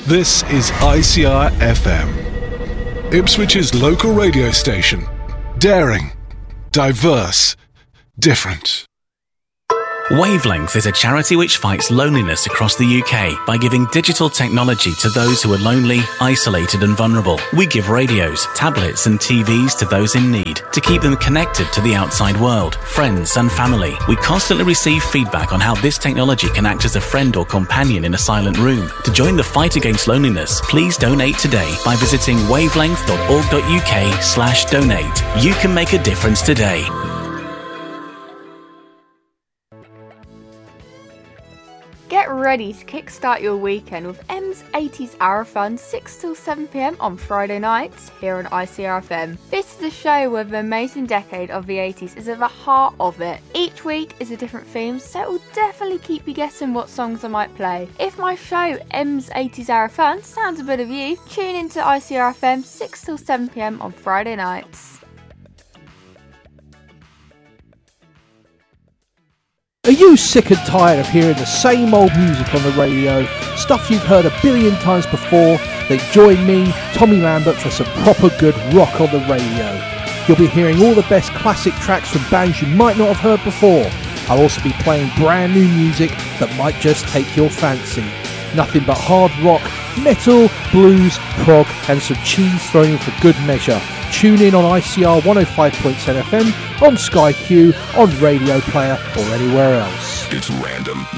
This is ICR FM, Ipswich's local radio station. Daring, diverse, different. Wavelength is a charity which fights loneliness across the UK by giving digital technology to those who are lonely, isolated and vulnerable. We give radios, tablets and TVs to those in need to keep them connected to the outside world, friends and family. We constantly receive feedback on how this technology can act as a friend or companion in a silent room. To join the fight against loneliness, please donate today by visiting wavelength.org.uk/donate. You can make a difference today. Get ready to kickstart your weekend with M's 80s Hour Fun 6 till 7 p.m. on Friday nights here on ICRFM. This is a show where the amazing decade of the 80s is at the heart of it. Each week is a different theme, so it will definitely keep you guessing what songs I might play. If my show M's 80s Hour Fun sounds a bit of you, tune into ICRFM 6 till 7 p.m. on Friday nights. Are you sick and tired of hearing the same old music on the radio? Stuff you've heard a billion times before? Then join me, Tommy Lambert, for some proper good rock on the radio. You'll be hearing all the best classic tracks from bands you might not have heard before. I'll also be playing brand new music that might just take your fancy. Nothing but hard rock, metal, blues, prog and some cheese thrown in for good measure. Tune in on ICR 105.7 FM, on Sky Q, on Radio Player or anywhere else. It's random,